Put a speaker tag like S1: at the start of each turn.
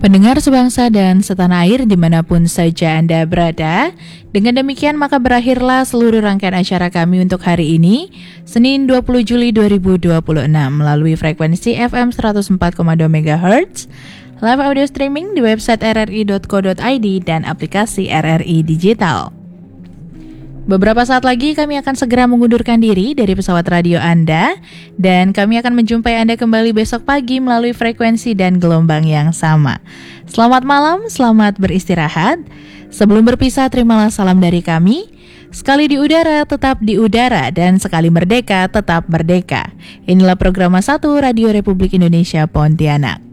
S1: Pendengar sebangsa dan setanah air dimanapun saja Anda berada, dengan demikian maka berakhirlah seluruh rangkaian acara kami untuk hari ini, Senin 20 Juli 2026 melalui frekuensi FM 104,2 MHz, live audio streaming di website rri.co.id dan aplikasi RRI Digital. Beberapa saat lagi kami akan segera mengundurkan diri dari pesawat radio Anda dan kami akan menjumpai Anda kembali besok pagi melalui frekuensi dan gelombang yang sama. Selamat malam, selamat beristirahat. Sebelum berpisah, terimalah salam dari kami. Sekali di udara, tetap di udara, dan sekali merdeka, tetap merdeka. Inilah program 1 Radio Republik Indonesia Pontianak.